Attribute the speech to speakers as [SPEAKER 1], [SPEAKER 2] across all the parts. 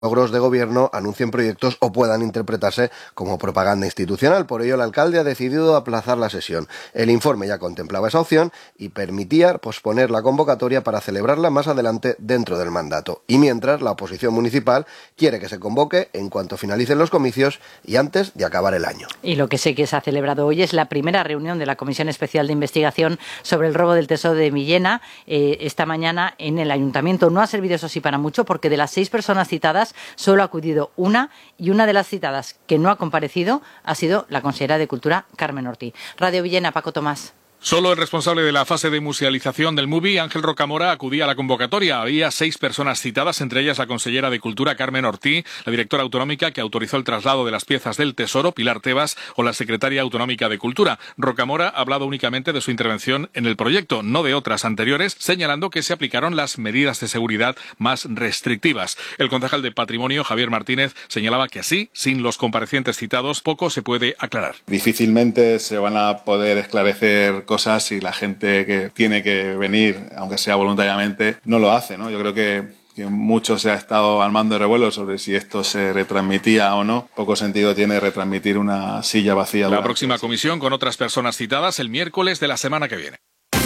[SPEAKER 1] logros de gobierno, anuncien proyectos o puedan interpretarse como propaganda institucional. Por ello, el alcalde ha decidido aplazar la sesión. El informe ya contemplaba esa opción y permitía posponer la convocatoria para celebrarla más adelante dentro del mandato. Y mientras, la oposición municipal quiere que se convoque en cuanto finalicen los comicios y antes de acabar el año.
[SPEAKER 2] Y lo que sé que se ha celebrado hoy es la primera reunión de la Comisión Especial de Investigación sobre el robo del Tesoro de Millena esta mañana en el Ayuntamiento. No ha servido, eso sí, para mucho, porque de las 6 personas citadas solo ha acudido una, y una de las citadas que no ha comparecido ha sido la consejera de Cultura, Carmen Ortí. Radio Villena, Paco Tomás.
[SPEAKER 3] Solo el responsable de la fase de musealización del MUBI, Ángel Rocamora, acudía a la convocatoria. Había 6 personas citadas, entre ellas la consellera de Cultura, Carmen Ortí, la directora autonómica que autorizó el traslado de las piezas del Tesoro, Pilar Tebas, o la secretaria autonómica de Cultura. Rocamora ha hablado únicamente de su intervención en el proyecto, no de otras anteriores, señalando que se aplicaron las medidas de seguridad más restrictivas. El concejal de Patrimonio, Javier Martínez, señalaba que así, sin los comparecientes citados, poco se puede aclarar.
[SPEAKER 4] Difícilmente se van a poder esclarecer cosas y la gente que tiene que venir, aunque sea voluntariamente, no lo hace, ¿no? Yo creo que mucho se ha estado armando revuelo sobre si esto se retransmitía o no. Poco sentido tiene retransmitir una silla vacía.
[SPEAKER 3] La próxima comisión con otras personas citadas el miércoles de la semana que viene.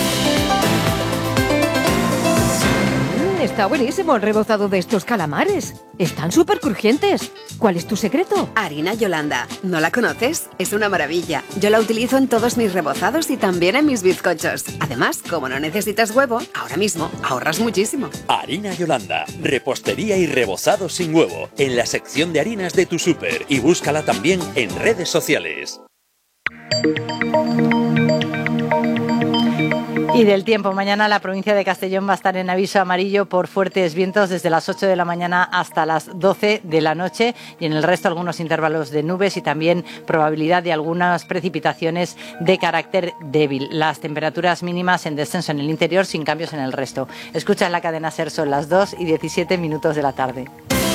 [SPEAKER 5] Está buenísimo el rebozado de estos calamares. Están súper crujientes. ¿Cuál es tu secreto?
[SPEAKER 6] Harina Yolanda. ¿No la conoces? Es una maravilla. Yo la utilizo en todos mis rebozados y también en mis bizcochos. Además, como no necesitas huevo, ahora mismo ahorras muchísimo.
[SPEAKER 7] Harina Yolanda. Repostería y rebozado sin huevo. En la sección de harinas de tu súper. Y búscala también en redes sociales.
[SPEAKER 2] Y del tiempo, mañana la provincia de Castellón va a estar en aviso amarillo por fuertes vientos desde las 8 de la mañana hasta las 12 de la noche, y en el resto algunos intervalos de nubes y también probabilidad de algunas precipitaciones de carácter débil. Las temperaturas mínimas en descenso en el interior, sin cambios en el resto. Escucha en la cadena SER, son las 2:17 de la tarde.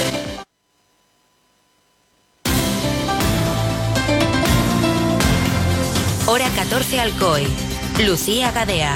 [SPEAKER 8] Hora 14 Alcoy. Lucía Gadea.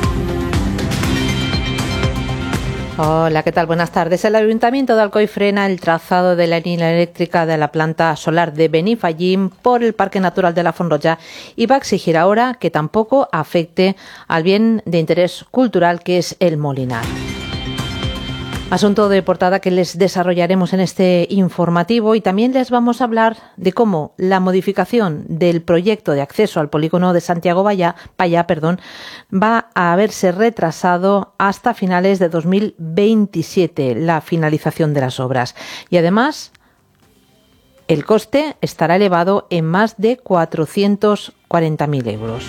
[SPEAKER 9] Hola, ¿qué tal? Buenas tardes. El Ayuntamiento de Alcoy frena el trazado de la línea eléctrica de la planta solar de Benifallim por el Parque Natural de la Fonrolla y va a exigir ahora que tampoco afecte al bien de interés cultural que es el Molinar. Asunto de portada que les desarrollaremos en este informativo, y también les vamos a hablar de cómo la modificación del proyecto de acceso al polígono de Santiago Pallá, va a haberse retrasado hasta finales de 2027, la finalización de las obras. Y además, el coste estará elevado en más de 440.000 euros.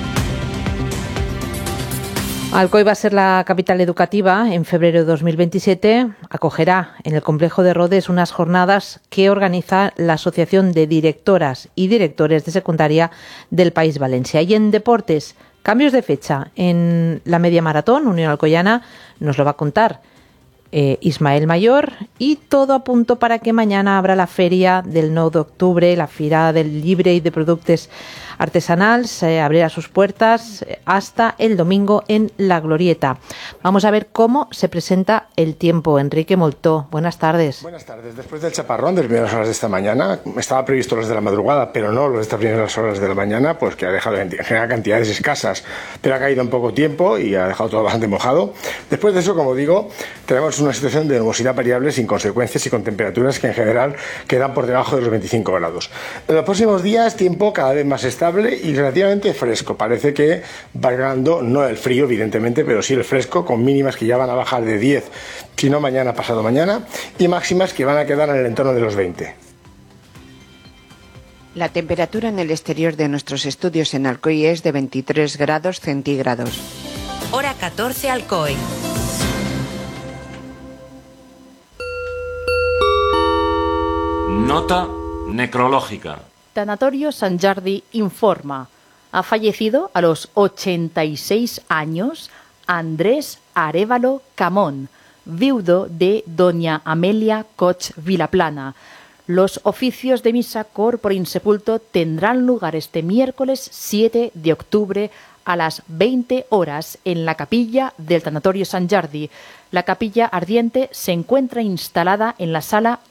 [SPEAKER 9] Alcoy va a ser la capital educativa en febrero de 2027. Acogerá en el complejo de Rodes unas jornadas que organiza la Asociación de Directoras y Directores de Secundaria del País Valencia. Y en deportes, cambios de fecha en la media maratón Unión Alcoyana, nos lo va a contar Ismael Mayor, y todo a punto para que mañana abra la feria del 9 de octubre, la Fira del Llibre y de Productes Artesanals, abrirá sus puertas hasta el domingo en La Glorieta. Vamos a ver cómo se presenta el tiempo. Enrique Moltó, buenas tardes.
[SPEAKER 10] Buenas tardes. Después del chaparrón de las primeras horas de esta mañana, estaba previsto los de la madrugada, pero no los de estas primeras horas de la mañana, pues que ha dejado en general cantidades escasas, pero ha caído en poco tiempo y ha dejado todo bastante mojado. Después de eso, como digo, tenemos una situación de nubosidad variable sin consecuencias y con temperaturas que en general quedan por debajo de los 25 grados. En los próximos días, tiempo cada vez más estable y relativamente fresco. Parece que va ganando, no el frío evidentemente, pero sí el fresco, con mínimas que ya van a bajar de 10, si no mañana, pasado mañana, y máximas que van a quedar en el entorno de los 20.
[SPEAKER 11] La temperatura en el exterior de nuestros estudios en Alcoy es de 23 grados centígrados.
[SPEAKER 8] Hora 14 Alcoy.
[SPEAKER 12] Nota necrológica.
[SPEAKER 13] Tanatorio Sant Jordi informa. Ha fallecido a los 86 años Andrés Arévalo Camón, viudo de doña Amelia Coch Vilaplana. Los oficios de misa corpore insepulto tendrán lugar este miércoles 7 de octubre a las 20 horas en la capilla del Tanatorio Sant Jordi. La capilla ardiente se encuentra instalada en la sala